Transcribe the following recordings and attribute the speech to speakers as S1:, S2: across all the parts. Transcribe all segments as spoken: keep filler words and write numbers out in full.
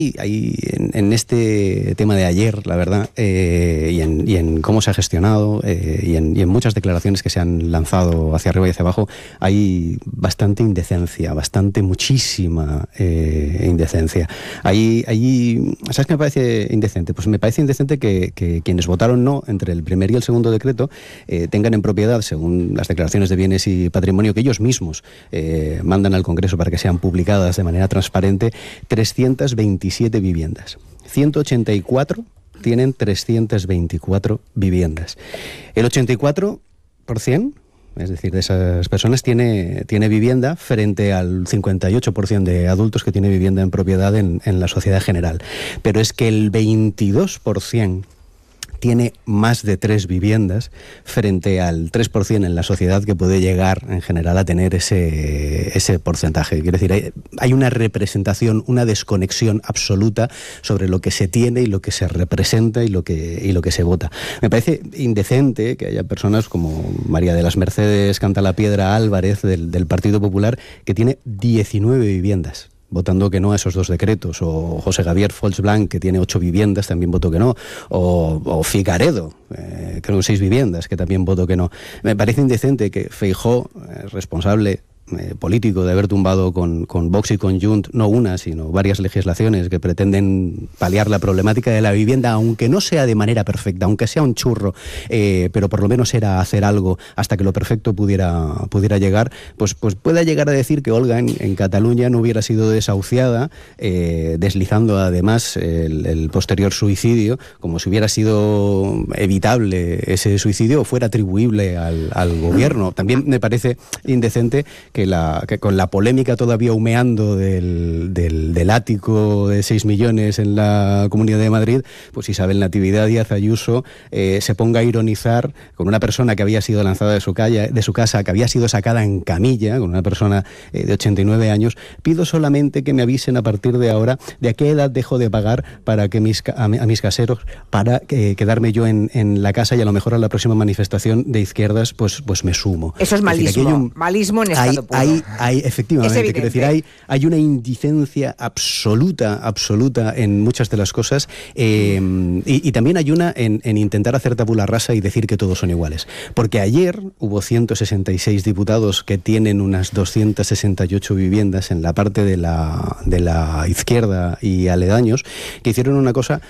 S1: Y ahí en, en este tema de ayer, la verdad, eh, y, en, y en cómo se ha gestionado eh, y, en, y en muchas declaraciones que se han lanzado hacia arriba y hacia abajo, hay bastante indecencia, bastante, muchísima eh, indecencia. Ahí, ahí, ¿sabes qué me parece indecente? Pues me parece indecente que, que quienes votaron no entre el primer y el segundo decreto eh, tengan en propiedad, según las declaraciones de bienes y patrimonio que ellos mismos eh, mandan al Congreso para que sean publicadas de manera transparente, trescientas veintisiete viviendas. ciento ochenta y cuatro tienen trescientas veinticuatro viviendas. El ochenta y cuatro por ciento, es decir, de esas personas, tiene, tiene vivienda frente al cincuenta y ocho por ciento de adultos que tiene vivienda en propiedad en, en la sociedad general. Pero es que el veintidós por ciento tiene más de tres viviendas frente al tres por ciento en la sociedad que puede llegar en general a tener ese, ese porcentaje. Quiero decir, hay, hay una representación, una desconexión absoluta sobre lo que se tiene y lo que se representa y lo que, y lo que se vota. Me parece indecente que haya personas como María de las Mercedes Cantalapiedra Álvarez del, del Partido Popular, que tiene diecinueve viviendas, votando que no a esos dos decretos, o José Javier Folch-Blanc, que tiene ocho viviendas, también votó que no, o, o Figaredo, eh, creo que seis viviendas, que también votó que no. Me parece indecente que Feijóo, eh, responsable Eh, político de haber tumbado con, con Vox y con Junts no una, sino varias legislaciones que pretenden paliar la problemática de la vivienda, aunque no sea de manera perfecta, aunque sea un churro, eh, pero por lo menos era hacer algo hasta que lo perfecto pudiera, pudiera llegar, pues, pues pueda llegar a decir que Olga en, en Cataluña no hubiera sido desahuciada, eh, deslizando además el, el posterior suicidio, como si hubiera sido evitable ese suicidio o fuera atribuible al, al gobierno. También me parece indecente que Que, la, que con la polémica todavía humeando del, del, del ático de seis millones en la Comunidad de Madrid, pues Isabel Natividad Díaz Ayuso eh, se ponga a ironizar con una persona que había sido lanzada de su, calle, de su casa, que había sido sacada en camilla, con una persona eh, de ochenta y nueve años. Pido solamente que me avisen a partir de ahora de a qué edad dejo de pagar para que mis, a, a mis caseros, para eh, quedarme yo en, en la casa, y a lo mejor a la próxima manifestación de izquierdas pues, pues me sumo.
S2: Eso es malismo, es decir, un, malismo en estado puro.
S1: Hay, hay, efectivamente, quiero decir, hay, hay una indicencia absoluta, absoluta en muchas de las cosas, eh, y, y también hay una en, en intentar hacer tabula rasa y decir que todos son iguales. Porque ayer hubo ciento sesenta y seis diputados que tienen unas doscientas sesenta y ocho viviendas en la parte de la, de la izquierda y aledaños, que hicieron una cosa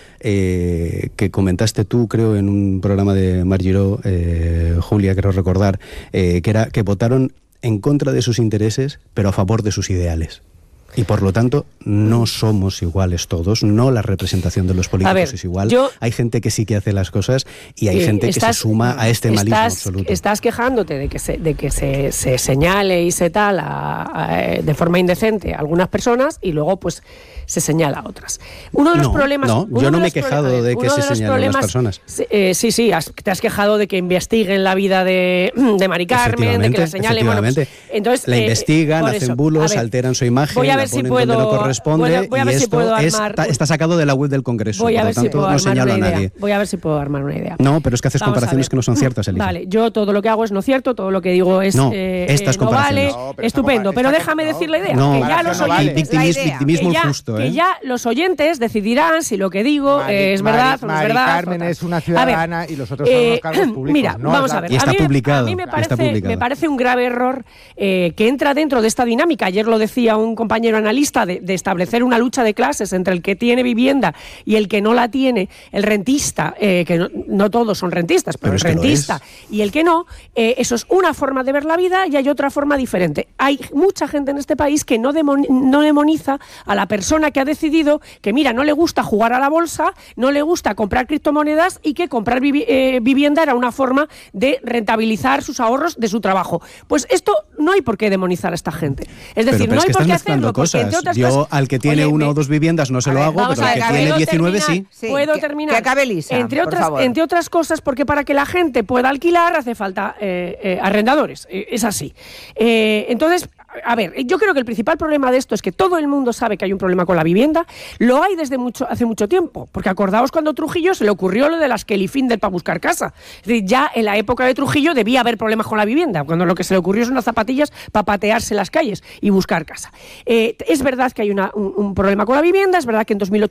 S1: eh, que comentaste tú, creo, en un programa de Mar Giró, eh, Julia, creo recordar, eh, que era que votaron en contra de sus intereses, pero a favor de sus ideales. Y por lo tanto, no somos iguales todos, no la representación de los políticos ver, es igual. Yo, hay gente que sí que hace las cosas y hay eh, gente estás, que se suma a este malismo
S3: estás,
S1: absoluto.
S3: Estás quejándote de que se, de que se, se señale y se tal a, a, de forma indecente a algunas personas y luego pues se señala a otras. Uno de los
S1: no,
S3: problemas...
S1: No, yo no me he quejado de que se señalen a las personas.
S3: Eh, sí, sí, has, te has quejado de que investiguen la vida de, de Mari Carmen, de que la señalen... Bueno, pues, entonces,
S1: la
S3: eh,
S1: investigan, hacen
S3: eso,
S1: bulos, ver, alteran su imagen,
S3: voy a ver
S1: la ponen
S3: si puedo,
S1: donde no corresponde,
S3: voy a, voy a ver
S1: y
S3: si
S1: esto
S3: puedo
S1: es,
S3: armar,
S1: está, está sacado de la web del Congreso,
S3: voy a
S1: por
S3: ver
S1: lo tanto
S3: si puedo
S1: no señalo a nadie.
S3: Voy a ver si puedo armar una idea.
S1: No, pero es que haces
S3: Vamos
S1: comparaciones que no son ciertas, Elisa.
S3: Vale, yo todo lo que hago es no cierto, todo lo que digo es
S1: no,
S3: eh,
S1: estas
S3: eh, no vale,
S1: no,
S3: pero estupendo, pero déjame decir la idea,
S1: no,
S3: que ya los
S1: no
S3: oyentes,
S1: vale. victimismo
S3: que, ya,
S1: injusto, ¿eh?
S3: que ya los oyentes decidirán si lo que digo
S4: Mari,
S3: eh, es
S4: Mari,
S3: verdad o no es verdad.
S4: Carmen es una ciudadana
S3: ver,
S4: y los otros son
S3: eh,
S4: unos cargos públicos.
S3: Mira,
S4: no
S3: vamos
S4: la...
S3: a ver.
S1: Y está
S3: a mí,
S1: publicado.
S3: A mí me parece,
S1: publicado.
S3: me parece un grave error eh, que entra dentro de esta dinámica. Ayer lo decía un compañero analista de, de establecer una lucha de clases entre el que tiene vivienda y el que no la tiene, el rentista, eh, que no, no todos son rentistas, pero, pero el rentista y el que no, eh, eso es una forma de ver la vida y hay otra forma diferente. Hay mucha gente en este país que no, demon, no demoniza a la persona que ha decidido que, mira, no le gusta jugar a la bolsa, no le gusta comprar criptomonedas y que comprar vivi, eh, vivienda era una forma de rentabilizar sus ahorros de su trabajo. Pues esto no hay por qué demonizar a esta gente. Es decir,
S1: pero, pero
S3: no
S1: es
S3: hay
S1: que
S3: por qué
S1: hacerlo. Porque,
S3: entre otras
S1: Yo
S3: cosas,
S1: al que tiene
S3: oye,
S1: una
S3: me,
S1: o dos viviendas no se lo
S3: ver,
S1: hago, pero al que tiene diecinueve sí.
S2: sí.
S3: Puedo
S2: que,
S3: terminar.
S2: Que acabe Elisa,
S3: entre otras, entre otras cosas, porque para que la gente pueda alquilar hace falta eh, eh, arrendadores. Eh, es así. Eh, entonces, a ver, yo creo que el principal problema de esto es que todo el mundo sabe que hay un problema con la vivienda, lo hay desde mucho, hace mucho tiempo, porque acordaos cuando Trujillo se le ocurrió lo de las Kelly Findel para buscar casa. Es decir, ya en la época de Trujillo debía haber problemas con la vivienda, cuando lo que se le ocurrió son unas zapatillas para patearse las calles y buscar casa. Eh, es verdad que hay una, un, un problema con la vivienda, es verdad que en dos mil ocho